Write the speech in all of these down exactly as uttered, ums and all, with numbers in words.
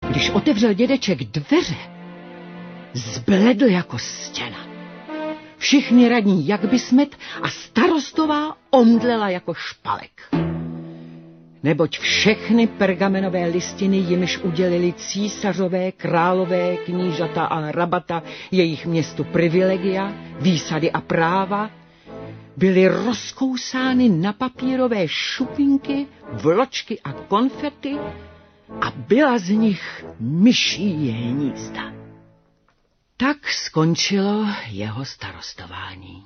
Když otevřel dědeček dveře, zbledl jako stěna. Všichni radní jak by smet a starostová omdlela jako špalek. Neboť všechny pergamenové listiny jimž udělili císařové, králové, knížata a rabata jejich městu privilegia, výsady a práva, byly rozkousány na papírové šupinky, vločky a konfety a byla z nich myší hnízda. Tak skončilo jeho starostování.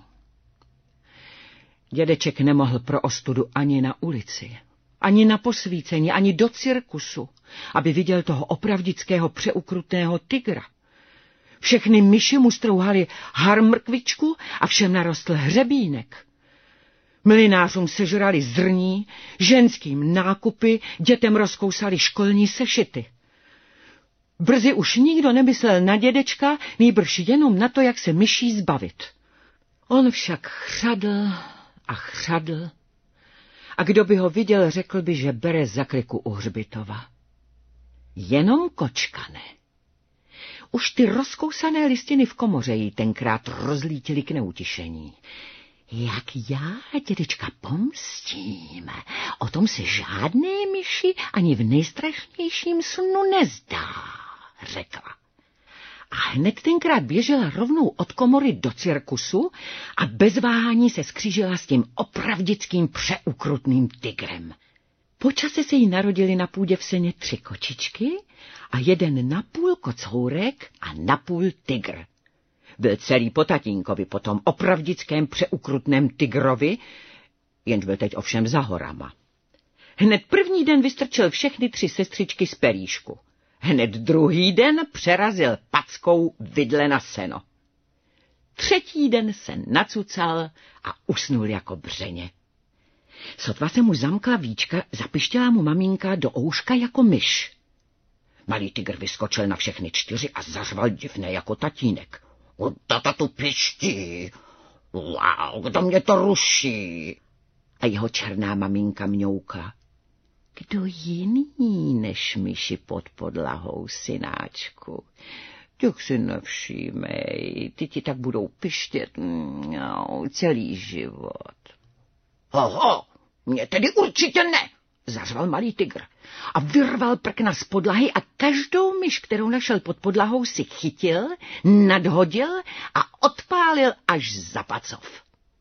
Dědeček nemohl pro ostudu ani na ulici, ani na posvícení, ani do cirkusu, aby viděl toho opravdického přeukrutného tygra. Všechny myši mu strouhaly harmrkvičku a všem narostl hřebínek. Mlynářům sežrali zrní, ženským nákupy, dětem rozkousali školní sešity. Brzy už nikdo nemyslel na dědečka, nýbrž jenom na to, jak se myší zbavit. On však chřadl a chřadl, a kdo by ho viděl, řekl by, že bere zakliku u hřbitova. Jenom kočka ne. Už ty rozkousané listiny v komoře jí tenkrát rozlítily k neutišení. Jak já dědečka pomstím, o tom se žádné myši ani v nejstrašnějším snu nezdá, řekla. A hned tenkrát běžela rovnou od komory do cirkusu a bez váhání se skřížila s tím opravdickým přeukrutným tygrem. Po čase se jí narodili na půdě v seně tři kočičky a jeden napůl kocourek a napůl tygr. Byl celý po tatínkovi, po tom opravdickém přeukrutném tygrovi, jenž byl teď ovšem za horama. Hned první den vystrčil všechny tři sestřičky z pelíšku. Hned druhý den přerazil packou vidle na seno. Třetí den se nacucal a usnul jako břeně. Sotva se mu zamkla víčka, zapištěla mu maminka do ouška jako myš. Malý tygr vyskočil na všechny čtyři a zařval divné jako tatínek. Tata tu piští, wow, kdo mě to ruší? A jeho černá maminka mňoukla. Kdo jiný než myši pod podlahou, synáčku? Těch si nevšímej, ty ti tak budou pištět no, celý život. Hoho, mě tedy určitě ne, zařval malý tygr a vyrval prkna z podlahy a každou myš, kterou našel pod podlahou, si chytil, nadhodil a odpálil až za pacov.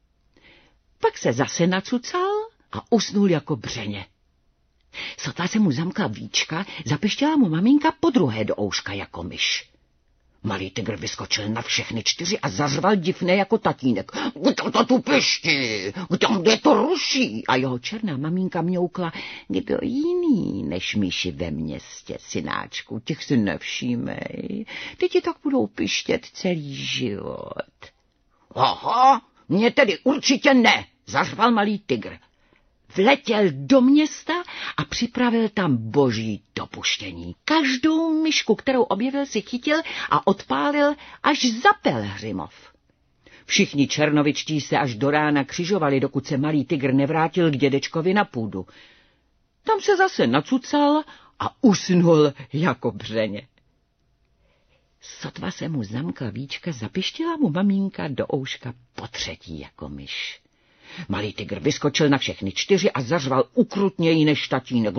Pak se zase nacucal a usnul jako břeně. Sotva se mu zamkla víčka, zapištěla mu maminka podruhé do ouška jako myš. Malý tygr vyskočil na všechny čtyři a zařval divné jako tatínek. Kdo to tu piští? Kdo mě to ruší? A jeho černá maminka mňoukla. Kdo jiný než myši ve městě, synáčku? Těch si nevšímej. Ty ti tak budou pištět celý život. Aha, mě tedy určitě ne, zařval malý tygr. Vletěl do města a připravil tam boží dopuštění. Každou myšku, kterou objevil, si chytil a odpálil až za Pelhřimov. Všichni černovičtí se až do rána křižovali, dokud se malý tygr nevrátil k dědečkovi na půdu. Tam se zase nacucal a usnul jako břeně. Sotva se mu zamkla víčka, zapištila mu maminka do ouška potřetí jako myš. Malý tygr vyskočil na všechny čtyři a zařval ukrutněji než tatínek.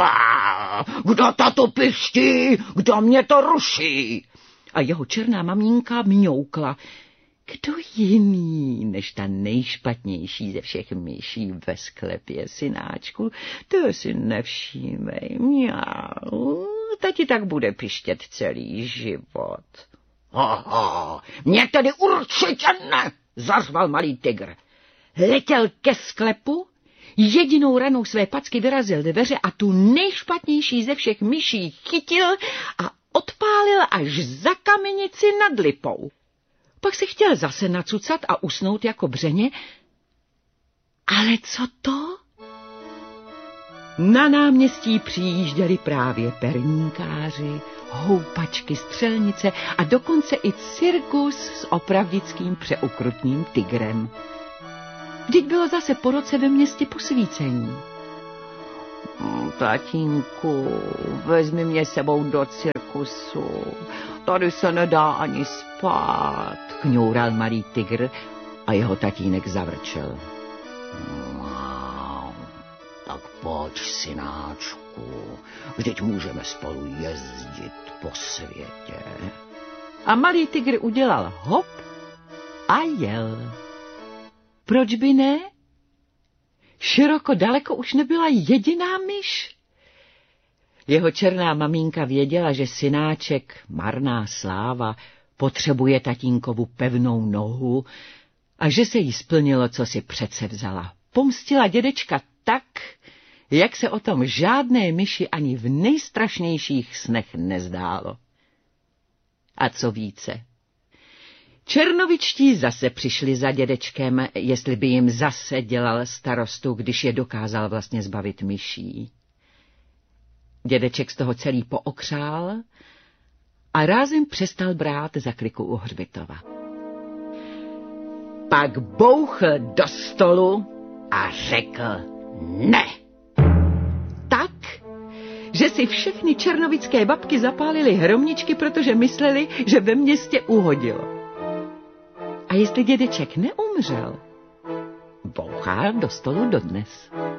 Kdo to tu piští? Kdo mě to ruší? A jeho černá maminka mňoukla. Kdo jiný než ta nejšpatnější ze všech myší ve sklepě, synáčku? To si nevšímej. Mňau, ta ti tak bude pištět celý život. Aha, mě tedy určitě ne, zařval malý tygr. Letěl ke sklepu, jedinou ranou své packy vyrazil dveře a tu nejšpatnější ze všech myší chytil a odpálil až za kamenici nad lipou. Pak se chtěl zase nacucat a usnout jako břeně. Ale co to? Na náměstí přijížděli právě perníkáři, houpačky, střelnice a dokonce i cirkus s opravdickým přeukrutným tygrem. Vždyť bylo zase po roce ve městě posvícení. Tatínku, vezmi mě sebou do cirkusu. Tady se nedá ani spát, kňoural malý tygr a jeho tatínek zavrčel. No, tak pojď, synáčku, vždyť můžeme spolu jezdit po světě. A malý tygr udělal hop a jel. Proč by ne? Široko daleko už nebyla jediná myš. Jeho černá maminka věděla, že synáček, marná sláva, potřebuje tatínkovu pevnou nohu a že se jí splnilo, co si přece vzala. Pomstila dědečka tak, jak se o tom žádné myši ani v nejstrašnějších snech nezdálo. A co více? Černovičtí zase přišli za dědečkem, jestli by jim zase dělal starostu, když je dokázal vlastně zbavit myší. Dědeček z toho celý pookřál a rázem přestal brát za kliku u hřbitova. Pak bouchl do stolu a řekl ne. Tak, že si všechny černovické babky zapálily hromničky, protože mysleli, že ve městě uhodilo. A jestli dědeček neumřel, bouchá do stolu dodnes.